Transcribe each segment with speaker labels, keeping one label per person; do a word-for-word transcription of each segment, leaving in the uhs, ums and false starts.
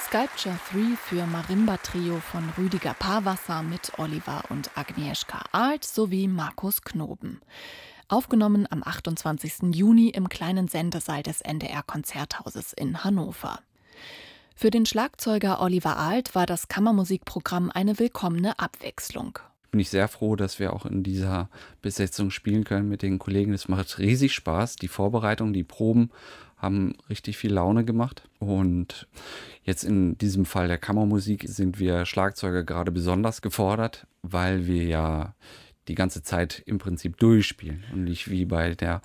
Speaker 1: Sculpture drei für Marimba-Trio von Rüdiger Paarwasser mit Oliver und Agnieszka Arlt sowie Markus Knoben. Aufgenommen am achtundzwanzigsten Juni im kleinen Sendesaal des N D R-Konzerthauses in Hannover. Für den Schlagzeuger Oliver Arlt war das Kammermusikprogramm eine willkommene Abwechslung.
Speaker 2: Bin ich sehr froh, dass wir auch in dieser Besetzung spielen können mit den Kollegen. Es macht riesig Spaß. Die Vorbereitung, die Proben haben richtig viel Laune gemacht. Und jetzt in diesem Fall der Kammermusik sind wir Schlagzeuger gerade besonders gefordert, weil wir ja die ganze Zeit im Prinzip durchspielen und nicht wie bei der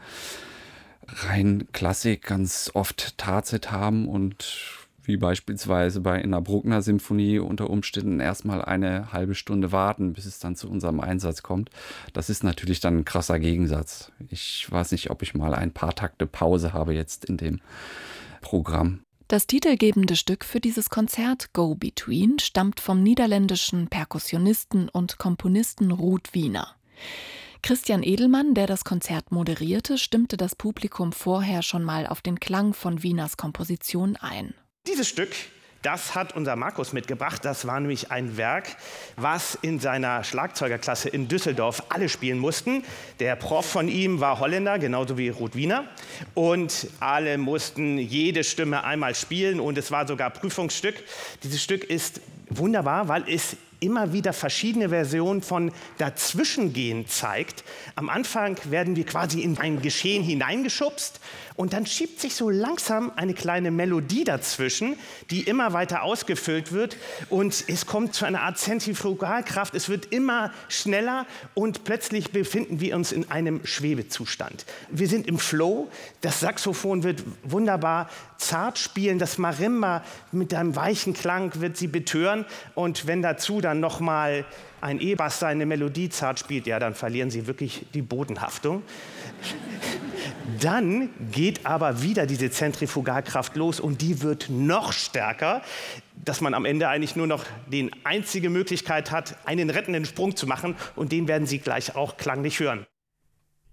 Speaker 2: reinen Klassik ganz oft Tarzett haben und wie beispielsweise bei einer Bruckner Symphonie unter Umständen erstmal eine halbe Stunde warten, bis es dann zu unserem Einsatz kommt. Das ist natürlich dann ein krasser Gegensatz. Ich weiß nicht, ob ich mal ein paar Takte Pause habe jetzt in dem Programm.
Speaker 1: Das titelgebende Stück für dieses Konzert, Go Between, stammt vom niederländischen Perkussionisten und Komponisten Ruud Wiener. Christian Edelmann, der das Konzert moderierte, stimmte das Publikum vorher schon mal auf den Klang von Wieners Komposition ein.
Speaker 3: Dieses Stück, das hat unser Markus mitgebracht. Das war nämlich ein Werk, was in seiner Schlagzeugerklasse in Düsseldorf alle spielen mussten. Der Prof von ihm war Holländer, genauso wie Ruud Wiener. Und alle mussten jede Stimme einmal spielen und es war sogar Prüfungsstück. Dieses Stück ist wunderbar, weil es immer wieder verschiedene Versionen von Dazwischengehen zeigt. Am Anfang werden wir quasi in ein Geschehen hineingeschubst und dann schiebt sich so langsam eine kleine Melodie dazwischen, die immer weiter ausgefüllt wird und es kommt zu einer Art Zentrifugalkraft. Es wird immer schneller und plötzlich befinden wir uns in einem Schwebezustand. Wir sind im Flow, das Saxophon wird wunderbar zart spielen, das Marimba mit einem weichen Klang wird sie betören und wenn dazu dann noch mal ein E-Bass seine Melodie zart spielt, ja, dann verlieren sie wirklich die Bodenhaftung. Dann geht aber wieder diese Zentrifugalkraft los und die wird noch stärker, dass man am Ende eigentlich nur noch die einzige Möglichkeit hat, einen rettenden Sprung zu machen und den werden Sie gleich auch klanglich hören.